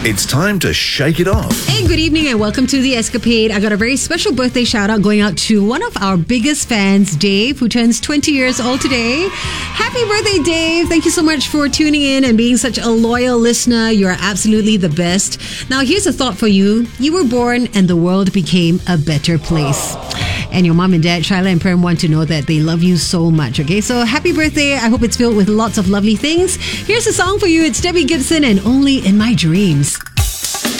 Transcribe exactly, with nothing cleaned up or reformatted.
It's time to shake it off. Hey, good evening and welcome to The Escapade. I got a very special birthday shout out going out to one of our biggest fans, Dave, who turns twenty years old today. Happy birthday, Dave. Thank you so much for tuning in and being such a loyal listener. You are absolutely the best. Now, here's a thought for you. You were born and the world became a better place. And your mom and dad, Shyla and Prem, want to know that they love you so much, okay? So happy birthday. I hope it's filled with lots of lovely things. Here's a song for you. It's Debbie Gibson and Only in My Dreams.